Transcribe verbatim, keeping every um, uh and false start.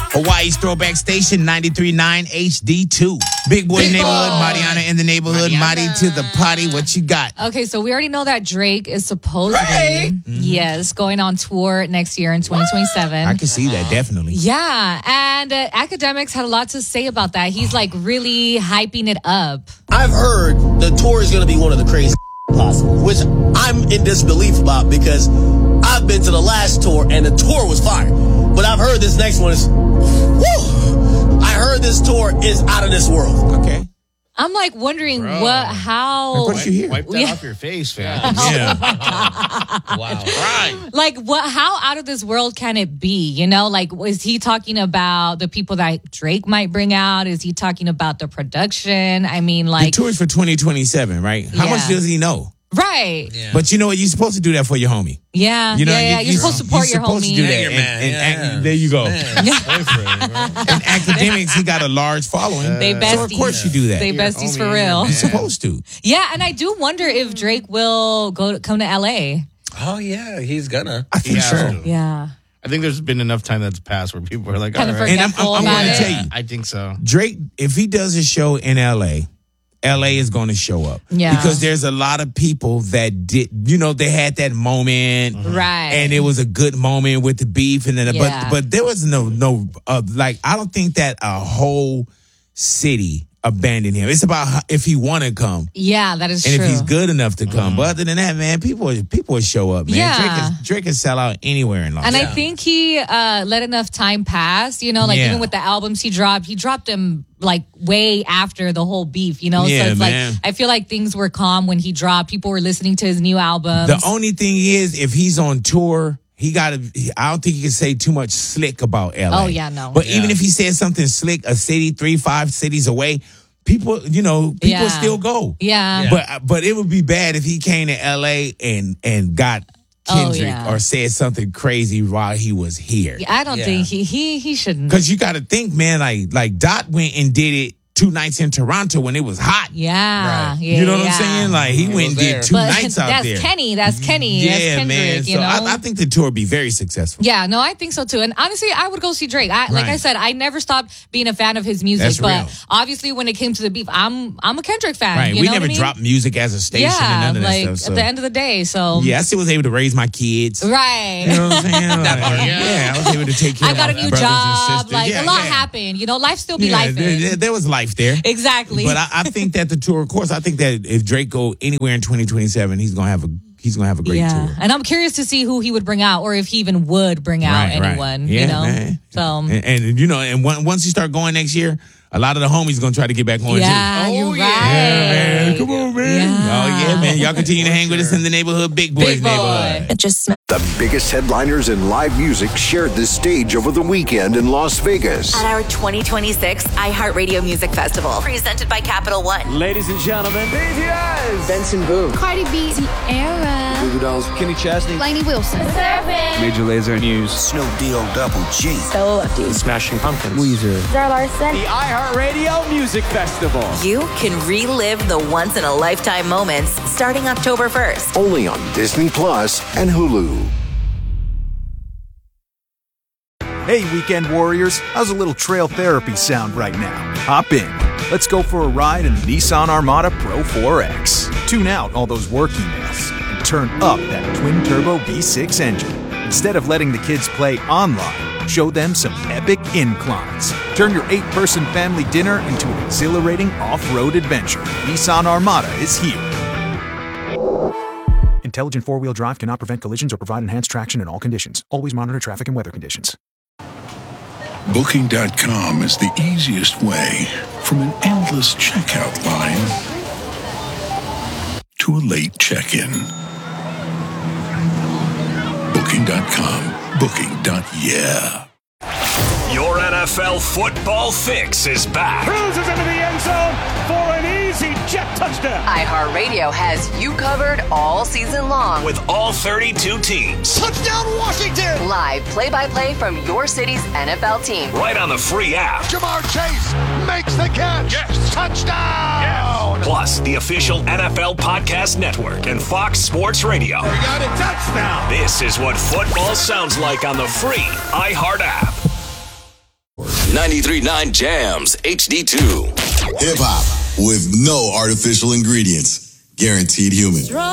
Hawaii's throwback station, ninety-three point nine H D two. Big Boy Big Neighborhood, Boy. Mariana in the neighborhood, Mari to the party. What you got? Okay, so we already know that Drake is supposedly, Drake? yes, going on tour next year in twenty twenty-seven. I can see that, definitely. Yeah, and uh, academics had a lot to say about that. He's like really hyping it up. I've heard the tour is going to be one of the craziest possible, which I'm in disbelief about because I've been to the last tour and the tour was fire. But I've heard this next one is, whew, I heard this tour is out of this world. Okay. I'm like wondering Bro. what, how, What you hear? Wipe that Yeah. off your face, fam. Yeah. Wow. Right. like what, how out of this world can it be? You know, like is he talking about the people that Drake might bring out? Is he talking about the production? I mean, The like, tour is for twenty twenty-seven, right? How Yeah. much does he know? right? Yeah. But you know what? You're supposed to do that for your homie. Yeah, You know, yeah, yeah. you- You're supposed to support you're your supposed homie. to do that. Yeah, your And- man, and- yeah. and there you go. Man, boyfriend, bro. In academics, he got a large following. They besties. So of course you do that. They You're besties for homie, real. man. supposed to. Yeah, and I do wonder if Drake will go to, come to L A. Oh, yeah, he's gonna. I think Yeah. so. Yeah. I think there's been enough time that's passed where people are like, Kind all of right. And I'm, forgetful I'm, I'm about going it. to tell you, I think so. Drake, if he does a show in L A, L A is going to show up. Yeah. Because there's a lot of people that did, you know, they had that moment. Right. And it was a good moment with the beef. And then, Yeah. but, but there was no, no, uh, like, I don't think that a whole city abandoned him. It's about how, if he want to come. Yeah, that is And true. if he's good enough to come. But other than that, man, people people will show up, man. Yeah. Drake, is, Drake can sell out anywhere in Los And I Angeles. think he uh, let enough time pass, you know, like Yeah. even with the albums he dropped, he dropped them like way after the whole beef, you know? Yeah, so it's man. like, I feel like things were calm when he dropped. People were listening to his new albums. The only thing is, if he's on tour, he got to, I don't think he can say too much slick about L A. Oh, yeah, no. But Yeah. even if he says something slick, a city, three, five cities away, people, you know, people Yeah. still go. yeah. Yeah. But but it would be bad if he came to L A and, and got Oh, Kendrick yeah. or said something crazy while he was here. I don't Yeah. think he he he shouldn't. Because you got to think, man, like like Dot went and did it two nights in Toronto when it was hot. Yeah, Right. yeah. You know what yeah. I'm saying? Like he, He went and was did there. two But nights out that's there. Kenny. That's Kenny. Yeah, that's Kendrick, man. you So know? I, I think the tour would be very successful. Yeah, no, I think so too. And honestly, I would go see Drake. I, like Right. I said, I never stopped being a fan of his music. That's but real. obviously, when it came to the beef, I'm I'm a Kendrick fan. Right. You we know never what I mean? dropped music as a station Yeah, and none of that like stuff. So. at the end of the day. So yeah, I still was able to raise my kids. right. You know what I'm saying? Like, part, yeah. yeah. I was able to take care I of got a my new brothers and job. sisters. Like Yeah, a lot yeah. happened. You know, life still be Yeah, life. there, there, there was life there. Exactly. But I, I think that the tour, of course, I think that if Drake go anywhere in twenty twenty-seven, he's gonna have a he's gonna have a great yeah, tour. and I'm curious to see who he would bring out, or if he even would bring out Right, right. anyone. Yeah, you know, man. so And, and you know, and one, once you start going next year, a lot of the homies gonna try to get back on yeah, too. you're Oh, right. yeah. Man, come on, man. Yeah. Oh yeah, man. Y'all continue to hang with us in the neighborhood, Big Boys Big boy. neighborhood. It just smells. The biggest headliners in live music shared the stage over the weekend in Las Vegas. At our twenty twenty-six iHeartRadio Music Festival, presented by Capital One. Ladies and gentlemen, B T S. Benson Boone. Cardi B, Tierra, Goo Dolls. Kenny Chesney. Lainey Wilson, Major Lazer News. Snoop D-O Double G. Stella Lefty, Smashing Pumpkins. Weezer. Zara Larson. The iHeartRadio Music Festival. You can relive the once-in-a-lifetime moments starting October first. Only on Disney Plus and Hulu. Hey, weekend warriors, how's a little trail therapy sound right now? Hop in. Let's go for a ride in the Nissan Armada Pro four X. Tune out all those work emails and turn up that twin-turbo V six engine. Instead of letting the kids play online, show them some epic inclines. Turn your eight-person family dinner into an exhilarating off-road adventure. Nissan Armada is here. Intelligent four-wheel drive cannot prevent collisions or provide enhanced traction in all conditions. Always monitor traffic and weather conditions. Booking dot com is the easiest way from an endless checkout line to a late check-in. Booking dot com. Booking. Yeah. Your N F L football fix is back. Cruises into the end zone for an easy jet touchdown. iHeartRadio has you covered all season long With all thirty-two teams. Touchdown Washington! Live play-by-play from your city's N F L team. Right on the free app. Jamar Chase makes the catch. Yes. Touchdown. Yes. Plus, the official N F L Podcast Network and Fox Sports Radio. We got a touchdown. This is what football sounds like on the free iHeart app. ninety-three point nine Jams H D two. Hip hop with no artificial ingredients. Guaranteed human.